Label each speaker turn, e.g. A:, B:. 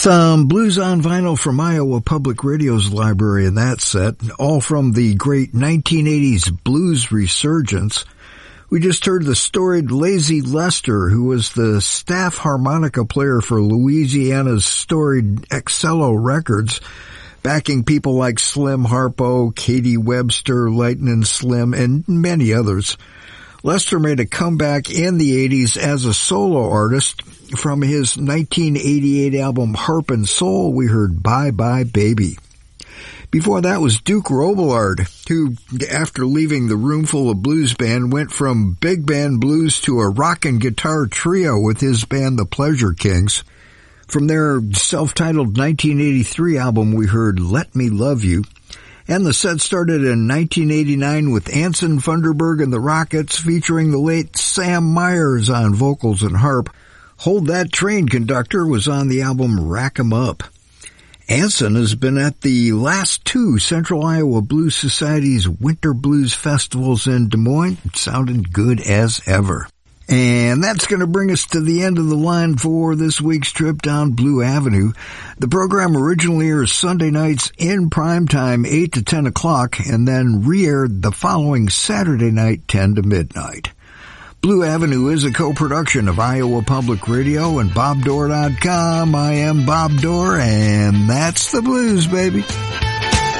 A: Some blues on vinyl from Iowa Public Radio's library in that set, all from the great 1980s blues resurgence. We just heard the storied Lazy Lester, who was the staff harmonica player for Louisiana's storied Excello Records, backing people like Slim Harpo, Katie Webster, Lightnin' Slim, and many others. Lester made a comeback in the 80s as a solo artist. From his 1988 album Harpin' Soul, we heard Bye Bye Baby. Before that was Duke Robillard, who, after leaving the Roomful of Blues band, went from big band blues to a rock and guitar trio with his band The Pleasure Kings. From their self-titled 1983 album, we heard Let Me Love You. And the set started in 1989 with Anson Funderburgh and the Rockets, featuring the late Sam Myers on vocals and harp. Hold That Train Conductor was on the album Rack 'Em Up. Anson has been at the last two Central Iowa Blues Society's Winter Blues Festivals in Des Moines. It sounded good as ever. And that's going to bring us to the end of the line for this week's trip down Blue Avenue. The program originally airs Sunday nights in prime time, 8 to 10 o'clock, and then re-aired the following Saturday night, 10 to midnight. Blue Avenue is a co-production of Iowa Public Radio and BobDorr.com. I am Bob Dorr, and that's the blues, baby.